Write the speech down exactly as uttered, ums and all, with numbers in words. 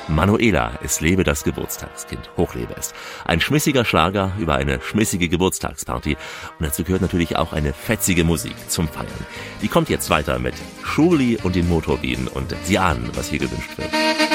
Manuela, es lebe das Geburtstagskind. Hochlebe es. Ein schmissiger Schlager über eine schmissige Geburtstagsparty. Und dazu gehört natürlich auch eine fetzige Musik zum Feiern. Die kommt jetzt weiter mit Schurli und den Motorbienen und Sie ahnen, was hier gewünscht wird.